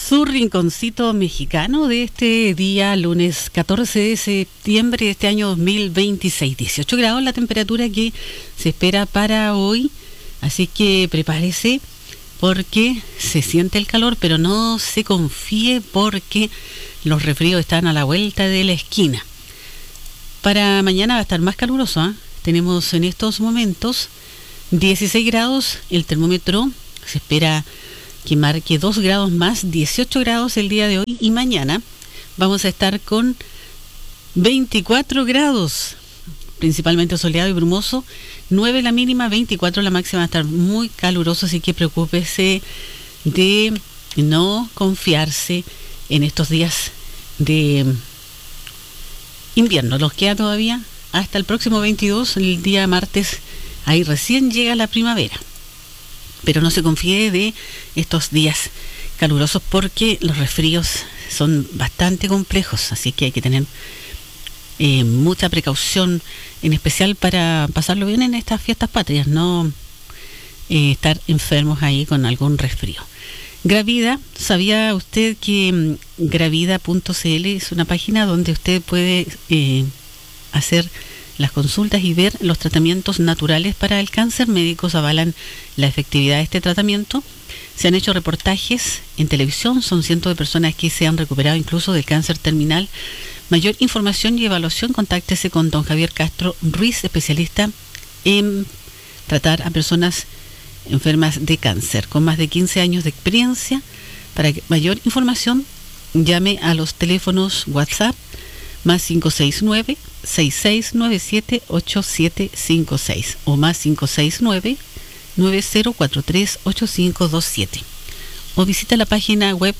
Su rinconcito mexicano de este día, lunes 14 de septiembre de este año 2026. 18 grados la temperatura que se espera para hoy, así que prepárese porque se siente el calor, pero no se confíe porque los resfríos están a la vuelta de la esquina. Para mañana va a estar más caluroso, ¿eh? Tenemos en estos momentos 16 grados, el termómetro se espera que marque 2 grados más, 18 grados el día de hoy, y mañana vamos a estar con 24 grados, principalmente soleado y brumoso, 9 la mínima, 24 la máxima, va a estar muy caluroso, así que preocúpese de no confiarse en estos días de invierno. Los queda todavía hasta el próximo 22, el día martes, ahí recién llega la primavera. Pero no se confíe de estos días calurosos porque los resfríos son bastante complejos, así que hay que tener mucha precaución, en especial para pasarlo bien en estas fiestas patrias, no estar enfermos ahí con algún resfrío. Gravida, ¿sabía usted que gravida.cl es una página donde usted puede hacer las consultas y ver los tratamientos naturales para el cáncer? Médicos avalan la efectividad de este tratamiento. Se han hecho reportajes en televisión, son cientos de personas que se han recuperado incluso del cáncer terminal. Mayor información y evaluación, contáctese con don Javier Castro Ruiz, especialista en tratar a personas enfermas de cáncer, con más de 15 años de experiencia. Para mayor información, llame a los teléfonos WhatsApp más 569-6697-8756 o más 569-9043-8527, o visita la página web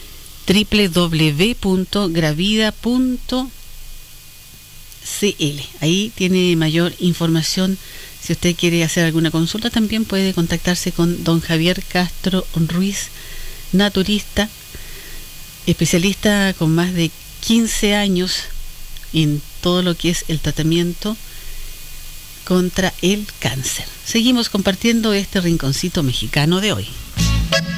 www.gravida.cl. Ahí tiene mayor información. Si usted quiere hacer alguna consulta, también puede contactarse con don Javier Castro Ruiz, naturista, especialista con más de 15 años en todo lo que es el tratamiento contra el cáncer. Seguimos compartiendo este rinconcito mexicano de hoy.